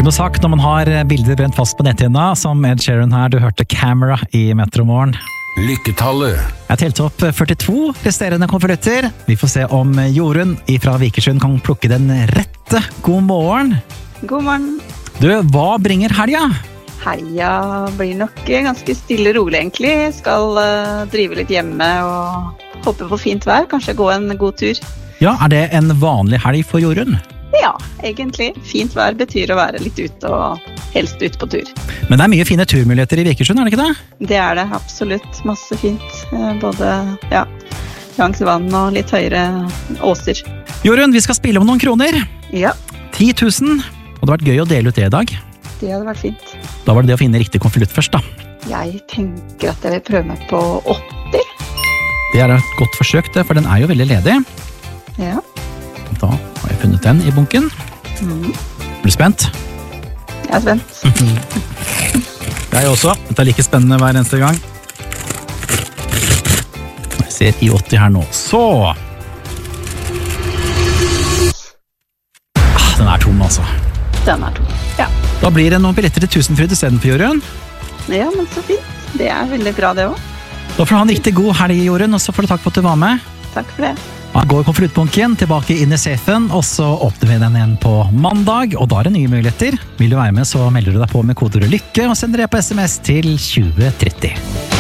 Som sagt, når man har bilder brent fast på netthinna, som Ed Sheeran her, du hørte Camera i Metromorgen. Lykketallet. Jeg telte opp 42 resterende konvolutter. Vi får se om Jorunn fra Vikersund kan plukke den rette. God morgen. God morgen. Du, hva bringer helga? Helga blir nok ganske stille og rolig egentlig. Skal drive litt hjemme og håpe på fint vær. Kanskje gå en god tur. Ja, er det en vanlig helg for Jorunn? Ja, egentlig. Fint vær betyr å være litt ute og helst ut på tur. Men det er mye fine turmuligheter i Vikersund, er det ikke det? Det er det, absolutt. Masse fint. Både langs vann og litt høyere åser. Jorunn, vi skal spille om noen kroner. Ja. 10 000. Og det hadde vært gøy å dele ut det i dag. Det hadde vært fint. Da var det det å finne riktig konvolutt først, da. Jeg tenker at jeg vil prøve meg på 80. Det er et godt forsøk, det, for den er jo veldig ledig. Ja. Da har jeg funnet den i bunken. Er du spent? Jeg er spent. Jeg også. Dette er like spennende hver eneste gang. Jeg ser i 80 her nå. Så! Den er tom, altså. Den er tom, ja. Da blir det noen billetter til Tusenfryd i stedet for Jorunn. Ja, men så fint. Det er veldig bra det også. Da får du ha en riktig god helg, Jorunn, og så får du takk for at du var med. Takk for det. Da går konvoluttbunken tilbake inn i safen, og så åpner vi den igjen på mandag, og da er det nye muligheter. Vil du være med, så melder du deg på med kodeordet lykke, og sender det på SMS til 2030.